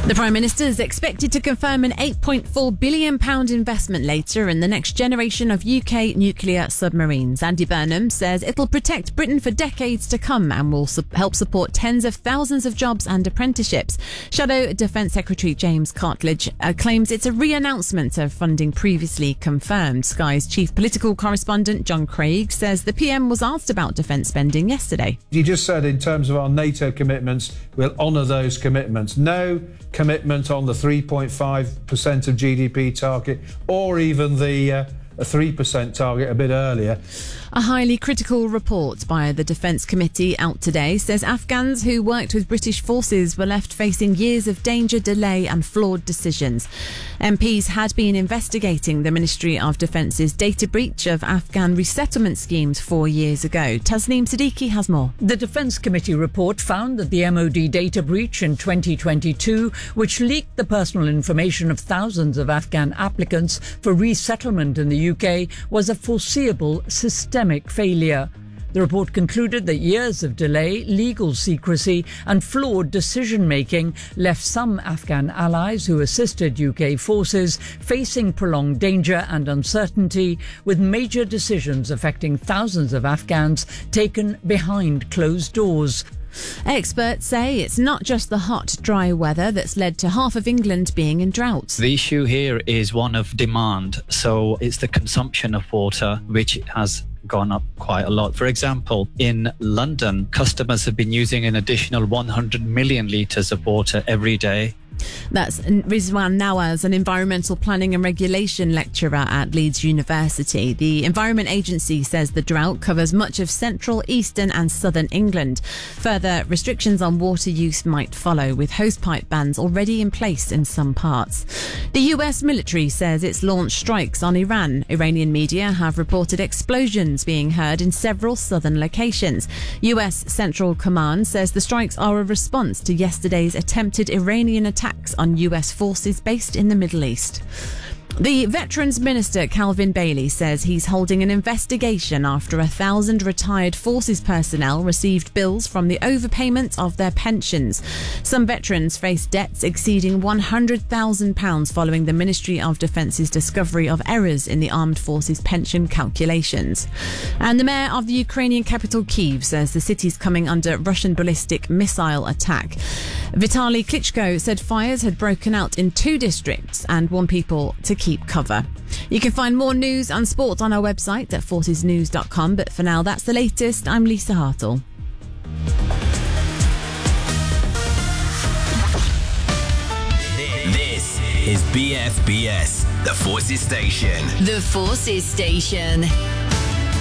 The Prime Minister is expected to confirm an £8.4 billion investment later in the next generation of UK nuclear submarines. Andy Burnham says it'll protect Britain for decades to come and will help support tens of thousands of jobs and apprenticeships. Shadow Defence Secretary James Cartledge claims it's a re-announcement of funding previously confirmed. Sky's chief political correspondent John Craig says the PM was asked about defence spending yesterday. He just said in terms of our NATO commitments, we'll honour those commitments. No commitment on the 3.5% of GDP target or even the 3% target a bit earlier. A highly critical report by the Defence Committee out today says Afghans who worked with British forces were left facing years of danger, delay and flawed decisions. MPs had been investigating the Ministry of Defence's data breach of Afghan resettlement schemes 4 years ago. Tasneem Siddiqui has more. The Defence Committee report found that the MOD data breach in 2022, which leaked the personal information of thousands of Afghan applicants for resettlement in the UK, was a foreseeable systemic failure. The report concluded that years of delay, legal secrecy and flawed decision-making left some Afghan allies who assisted UK forces facing prolonged danger and uncertainty, with major decisions affecting thousands of Afghans taken behind closed doors. Experts say it's not just the hot, dry weather that's led to half of England being in drought. The issue here is one of demand. So it's the consumption of water which has gone up quite a lot. For example, in London, customers have been using an additional 100 million litres of water every day. That's Rizwan Nawaz, an environmental planning and regulation lecturer at Leeds University. The Environment Agency says the drought covers much of central, eastern and southern England. Further restrictions on water use might follow, with hosepipe bans already in place in some parts. The US military says it's launched strikes on Iran. Iranian media have reported explosions being heard in several southern locations. US Central Command says the strikes are a response to yesterday's attempted Iranian attacks on US forces based in the Middle East. The Veterans Minister, Calvin Bailey, says he's holding an investigation after 1,000 retired forces personnel received bills from the overpayment of their pensions. Some veterans face debts exceeding £100,000 following the Ministry of Defence's discovery of errors in the armed forces pension calculations. And the mayor of the Ukrainian capital, Kyiv, says the city's coming under Russian ballistic missile attack. Vitaly Klitschko said fires had broken out in 2 districts and warned people to keep cover. You can find more news and sport on our website at forcesnews.com, but for now that's the latest. I'm Lisa Hartle. This is BFBS, the Forces Station. The Forces Station.